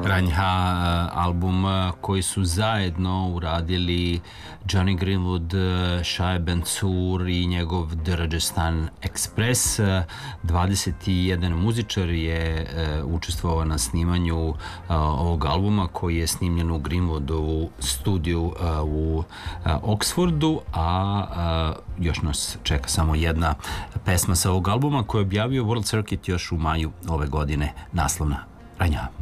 Ranjha album koji su zajedno uradili Johnny Greenwood, Shai Bensour i njegov The Rajasthan Express. 21 muzičar je učestvovao na snimanju ovog albuma koji je snimljen u Greenwoodu studiju u Oxfordu, a još nas čeka samo jedna pesma sa ovog albuma koju je objavio World Circuit još u maju ove godine, naslovna Ranjha.